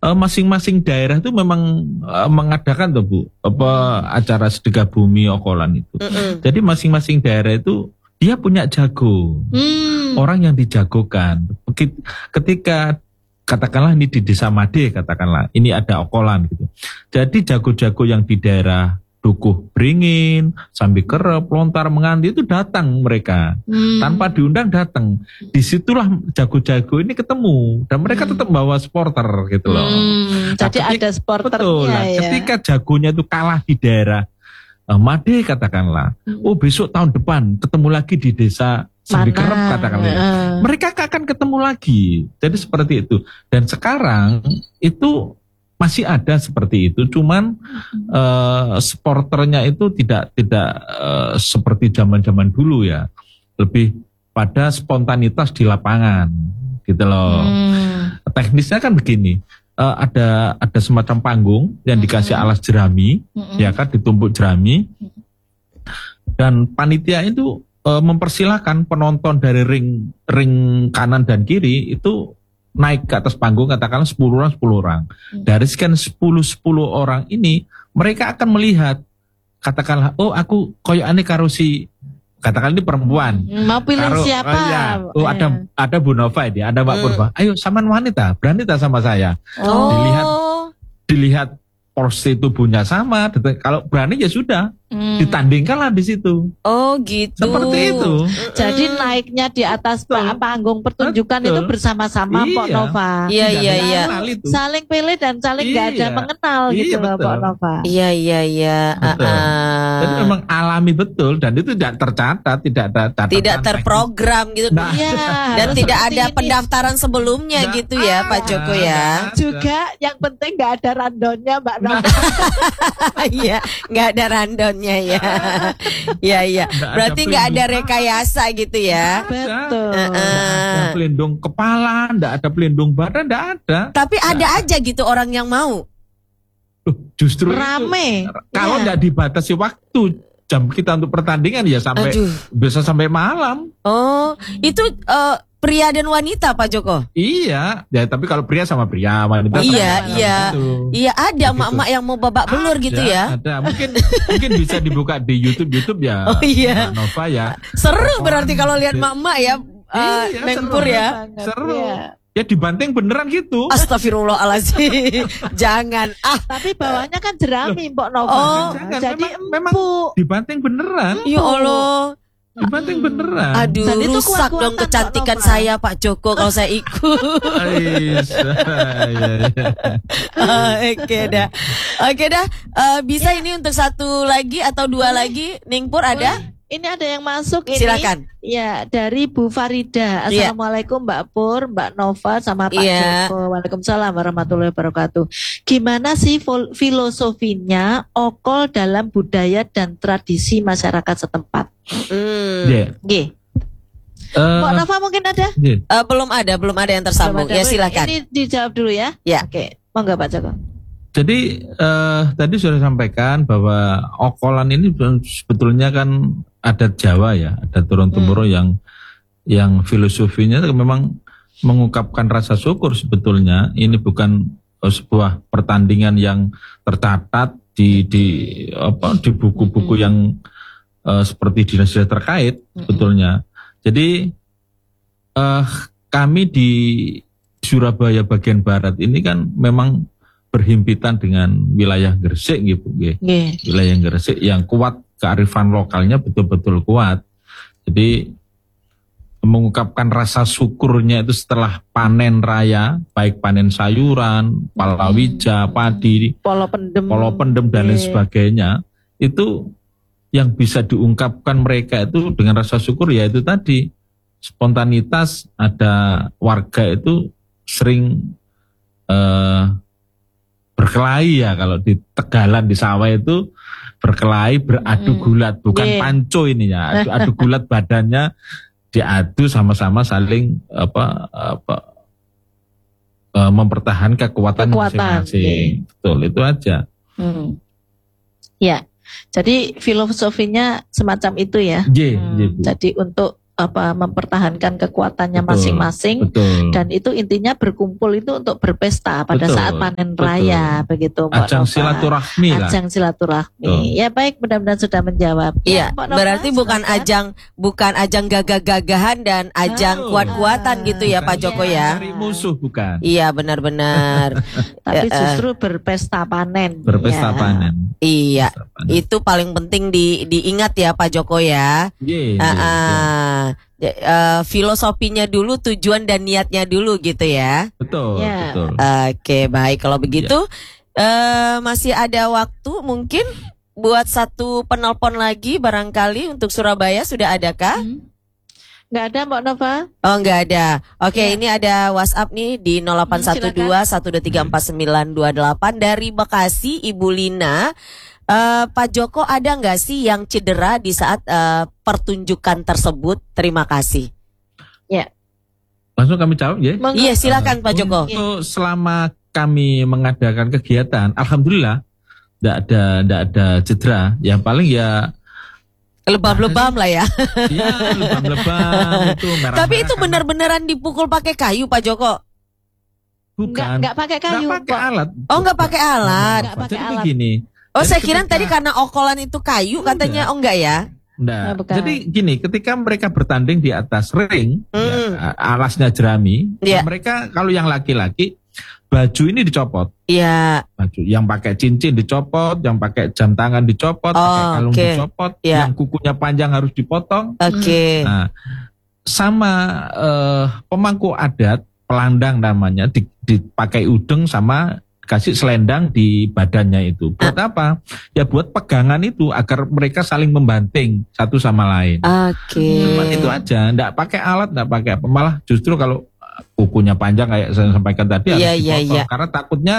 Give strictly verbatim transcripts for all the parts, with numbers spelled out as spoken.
uh, masing-masing daerah itu memang uh, mengadakan tuh Bu, apa acara sedekah bumi Okolan itu. Mm-mm. Jadi masing-masing daerah itu dia punya jago, mm. orang yang dijagokan. Ketika katakanlah ini di Desa Made, katakanlah ini ada Okolan gitu. Jadi jago-jago yang di daerah Dukuh Beringin, Sambi Kerep, Lontar Menganti itu datang mereka. Hmm. Tanpa diundang datang. Disitulah jago-jago ini ketemu. Dan mereka hmm. tetap bawa supporter gitu loh. Hmm. Nah, jadi ketika, ada supporternya betul, ya. Ketika jagonya itu kalah di daerah uh, Made katakanlah. Hmm. Oh besok tahun depan ketemu lagi di desa Sambi Kerep katakanlah. Uh. Mereka akan ketemu lagi. Jadi seperti itu. Dan sekarang itu masih ada seperti itu, cuman uh, supporternya itu tidak tidak uh, seperti zaman-zaman dulu ya, lebih pada spontanitas di lapangan, gitu loh. Hmm. Teknisnya kan begini, uh, ada ada semacam panggung yang dikasih hmm. alas jerami, hmm. ya kan, ditumpuk jerami, dan panitia itu uh, mempersilahkan penonton dari ring ring kanan dan kiri itu naik ke atas panggung, katakanlah sepuluh orang, sepuluh orang. Dari sekian sepuluh, sepuluh orang ini, mereka akan melihat, katakanlah, oh aku koyokane karo si, katakanlah ini perempuan. Mau pilih karo, siapa? Oh, ya. oh eh. ada ada Bu Nova ini, ada Mbak hmm. Purba. Ayo saman wanita, berani tak sama saya? Oh. Dilihat, dilihat porsi tubuhnya sama. Kalau berani ya sudah. Hmm. Ditandingkanlah di situ. Oh gitu. Seperti itu. Jadi naiknya di atas Betul. panggung pertunjukan Betul. itu bersama-sama iya. Pok Nova. Iya iya iya. Saling pilih dan saling nggak iya. ada mengenal iya, gitu loh Pok Nova. Iya iya iya. Uh-uh. Jadi memang alami betul dan itu tidak tercatat, tidak ada catatan. Tidak terprogram gitu. Nah, iya, dan tidak ada ini. pendaftaran sebelumnya nah, gitu ya Pak Joko ya. Juga yang penting nggak ada randonnya Mbak Nova. Iya, nggak ada randon. Ya, ya, ya. Berarti nggak ada rekayasa gitu ya? Betul. Nggak ada pelindung kepala, nggak ada pelindung badan, nggak ada. Tapi ada ada aja gitu orang yang mau. Loh, justru rame. Itu, kalau nggak ya. dibatasi waktu jam kita untuk pertandingan ya sampai Aduh. bisa sampai malam. Oh, itu. Uh, Pria dan wanita Pak Joko? Iya, ya tapi kalau pria sama pria, wanita sama Iya, sama iya. Gitu. Iya ada emak-emak yang mau babak belur gitu ya. Ada, mungkin mungkin bisa dibuka di YouTube YouTube ya. Oh iya. Nova ya. Seru berarti kalau lihat emak-emak ya, uh, iya, Mengpur ya. Seru. Ya. Ya dibanting beneran gitu. Astagfirullahaladzim. Jangan. Ah, tapi bawahnya kan jerami Mbok Nova. Oh, jangan. Jadi memang, memang dibanting beneran. Ya Allah. Dibanting beneran. Aduh, dan itu rusak dong kecantikan saya Pak Joko kalau saya ikut. Oke dah, oke dah. Uh, bisa ya. Ini untuk satu lagi atau dua Boleh. lagi, Ningpur ada? Ini ada yang masuk ini. Silakan. Ya, dari Bu Farida. Assalamualaikum ya. Mbak Pur, Mbak Nova, sama Pak ya. Joko. Waalaikumsalam warahmatullahi wabarakatuh. Gimana sih filosofinya Okol dalam budaya dan tradisi masyarakat setempat? Hmm. Yeah. G. Uh, Mbak Nova mungkin ada? Yeah. Uh, belum ada, belum ada yang tersambung. Ada. Ya silakan. Ini dijawab dulu ya. Ya. Oke, monggo Pak Joko. Jadi uh, tadi sudah sampaikan bahwa Okolan ini sebetulnya kan adat Jawa ya, ada turun-temurun hmm. yang yang filosofinya memang mengungkapkan rasa syukur sebetulnya. Ini bukan uh, sebuah pertandingan yang tercatat di di apa di buku-buku hmm. yang uh, seperti dinas-dinas terkait hmm. sebetulnya. Jadi uh, kami di Surabaya bagian barat ini kan memang berhimpitan dengan wilayah Gresik gitu, yeah. wilayah Gresik yang kuat, kearifan lokalnya betul-betul kuat. Jadi mengungkapkan rasa syukurnya itu setelah panen raya, baik panen sayuran, palawija, padi, polo pendem, polo pendem dan lain yeah. sebagainya, itu yang bisa diungkapkan mereka itu dengan rasa syukur ya itu tadi spontanitas. Ada warga itu sering uh, berkelahi ya, kalau di Tegalan di sawah itu berkelahi, beradu gulat, bukan yeah. panco ini ya, adu, adu gulat badannya diadu sama-sama saling apa apa uh, mempertahankan kekuatan, kekuatan masing-masing. Yeah. Betul, itu aja. Hmm. Ya, jadi filosofinya semacam itu ya. Yeah, hmm. yeah, jadi untuk apa mempertahankan kekuatannya Betul, masing-masing. Betul. Dan itu intinya berkumpul itu untuk berpesta pada Betul, saat panen betul. raya begitu Mbak Ajang Nova. silaturahmi lah. Ajang silaturahmi. Betul. Ya baik, mudah-mudahan sudah menjawab. Iya, Ya, Mbak Nova, berarti bukan silakan. ajang bukan ajang gagah-gagahan dan ajang Oh. kuat-kuatan gitu ya Pak Joko ya. Cari musuh bukan. Iya, benar-benar. Tapi Eh, eh. justru berpesta panen. Berpesta Ya. panen. Iya, Berpesta panen. itu paling penting di diingat ya Pak Joko ya. Ye, ye, Ah, ye. ah. Ya, eh, filosofinya dulu, tujuan dan niatnya dulu gitu ya. Betul, Ya. betul. Oke, baik kalau begitu eh, masih ada waktu mungkin buat satu penelpon lagi barangkali untuk Surabaya sudah adakah? Hmm. Nggak ada Mbak Nova? Oh nggak ada. Oke, Ya. ini ada WhatsApp nih di nol delapan satu dua satu dua tiga empat sembilan dua delapan dari Bekasi, Ibu Lina. Eh, Pak Joko ada nggak sih yang cedera di saat eh, pertunjukan tersebut? Terima kasih. Langsung kami jawab ya. Monggo. Iya silakan Pak Joko. Untuk selama kami mengadakan kegiatan, alhamdulillah tidak ada tidak ada cedera. Yang paling ya Lebam-lebam lah ya. ya lebam-lebam itu merah. Tapi itu benar-beneran dipukul pakai kayu Pak Joko? Nggak, bukan. nggak pakai kayu. Nggak pakai Pak. alat. Oh nggak pakai alat. Nggak pakai Jadi alat. begini. Oh Jadi saya kira ketika- tadi karena okolan itu kayu katanya. Oh enggak ya? Nggak. Nah, bukan. Jadi gini, ketika mereka bertanding di atas ring, Mm. ya, alasnya jerami, Iya. mereka kalau yang laki-laki baju ini dicopot, Iya. baju yang pakai cincin dicopot, yang pakai jam tangan dicopot, Oh, pakai kalung oke. dicopot, Iya. yang kukunya panjang harus dipotong. Oke. Nah, sama eh, pemangku adat, pelandang namanya, di- dipakai udeng sama kasih selendang di badannya itu. Buat apa? Ya buat pegangan itu agar mereka saling membanting satu sama lain. Oke. Cuma itu aja, enggak pakai alat, enggak pakai apa. Malah justru kalau kukunya panjang kayak saya sampaikan tadi Iya, harus iya, dipotong iya. karena takutnya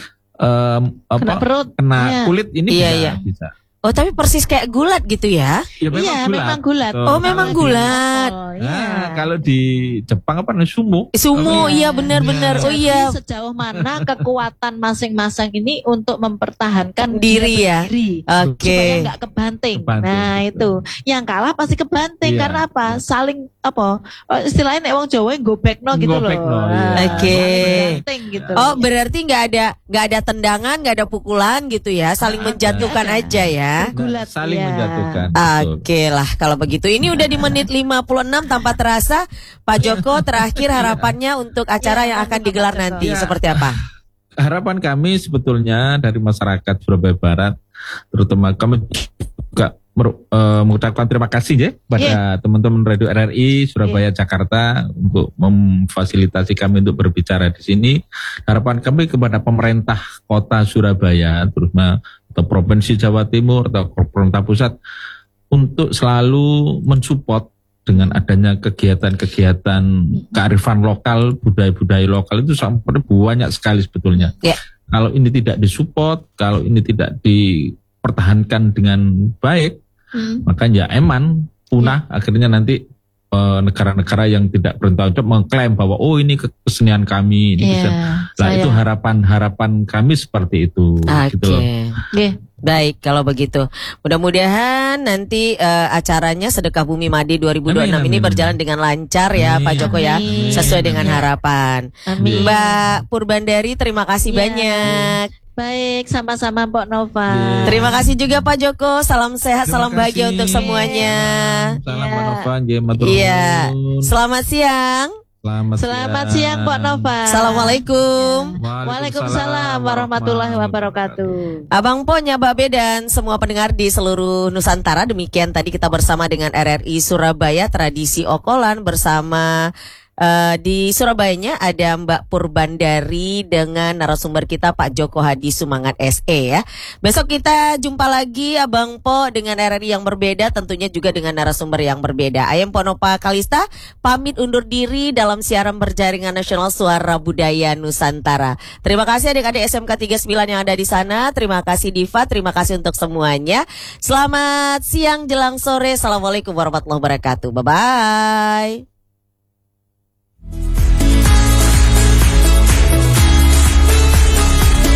em, apa Kena perut. kena Iya. kulit ini Iya, bisa, iya. bisa. Oh tapi persis kayak gulat gitu ya? Ya, memang Iya, gulat. memang gulat. Tuh, Oh, kalau memang di- gulat. Oh, Nah, iya. kalau di Jepang apa namanya sumo? Sumo, Iya. iya benar-benar. Oh Jadi iya. sejauh mana kekuatan masing-masing ini untuk mempertahankan Diri dia ya. berdiri, Oke. supaya nggak kebanting. Kebanting, Nah betul. itu yang kalah pasti kebanting Iya. karena apa? Saling apa? Oh, istilahnya nek wong Jawa gobekno gitu Gobekno, loh. iya. Nah, Oke. saling banting gitu. Oh berarti nggak ada nggak ada tendangan, nggak ada pukulan gitu ya? Saling Nggak ada. menjatuhkan Nggak ada. aja ya? Gulat, saling iya. menjatuhkan. Betul. Oke lah kalau begitu. Ini udah di menit lima puluh enam tanpa terasa. Pak Joko terakhir harapannya untuk acara Ya, yang akan Pak digelar Joko. nanti Ya. seperti apa? Harapan kami sebetulnya dari masyarakat Surabaya Barat, terutama kami juga mer- eh, mengucapkan terima kasih ya pada teman-teman Radio R R I Surabaya Jakarta untuk memfasilitasi kami untuk berbicara di sini. Harapan kami kepada pemerintah Kota Surabaya, terutama atau Provinsi Jawa Timur atau pemerintah pusat untuk selalu mensupport dengan adanya kegiatan-kegiatan kearifan lokal, budaya-budaya lokal itu sampai banyak sekali sebetulnya. Ya. Kalau ini tidak disupport, kalau ini tidak dipertahankan dengan baik, Hmm. maka ya eman punah akhirnya nanti eh, negara-negara yang tidak bertanggung jawab mengklaim bahwa oh ini kesenian kami, ini Iya, kesenian. Nah saya- itu harapan-harapan kami seperti itu. Oke. Gitu loh. Nggih. Baik kalau begitu. Mudah-mudahan nanti eh, acaranya Sedekah Bumi Made dua ribu dua puluh enam Amin, ini amin, berjalan dengan lancar ya Amin. Pak Joko ya. Amin. Sesuai dengan harapan. Amin. Mbak Purbandari terima kasih Iya. banyak. Baik, sama-sama Mbak Nova. Iya. Terima kasih juga Pak Joko. Salam sehat, Terima salam bahagia kasih. untuk semuanya. Salam Iya. Mbak Nova, nggih, matur Iya. nuwun. Selamat siang. Selamat, Selamat siang Mbak Nova. Assalamualaikum. Waalaikumsalam warahmatullahi wabarakatuh. Abang Po, Nyababe dan semua pendengar di seluruh Nusantara. Demikian tadi kita bersama dengan R R I Surabaya Tradisi Okolan bersama eh, di Surabayanya ada Mbak Purbandari dengan narasumber kita Pak Joko Hadi Sumangat S E ya. Besok kita jumpa lagi Abang Po dengan R R I yang berbeda, tentunya juga dengan narasumber yang berbeda. Ayam Ponopa Kalista pamit undur diri dalam siaran berjaringan nasional Suara Budaya Nusantara. Terima kasih adik-adik S M K tiga puluh sembilan yang ada di sana. Terima kasih Diva, terima kasih untuk semuanya. Selamat siang jelang sore. Assalamualaikum warahmatullahi wabarakatuh. Bye-bye.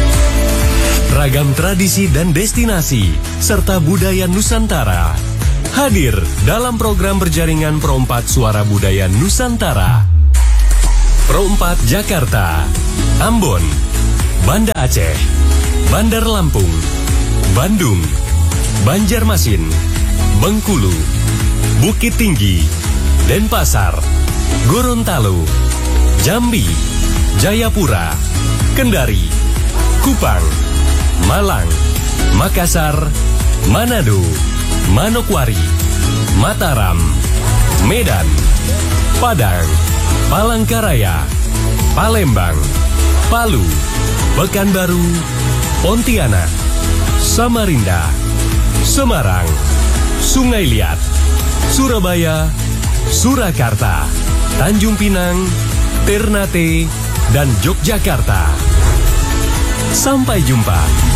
Ragam tradisi dan destinasi serta budaya Nusantara. hadir dalam program berjaringan Pro empat Suara Budaya Nusantara. Pro empat Jakarta, Ambon, Banda Aceh, Bandar Lampung, Bandung, Banjarmasin, Bengkulu, Bukit Tinggi, Denpasar, Gorontalo, Jambi, Jayapura, Kendari, Kupang, Malang, Makassar, Manado, Manokwari, Mataram, Medan, Padang, Palangkaraya, Palembang, Palu, Pekanbaru, Pontianak, Samarinda, Semarang, Sungai Liat, Surabaya, Surakarta, Tanjung Pinang, Ternate, dan Yogyakarta. Sampai jumpa.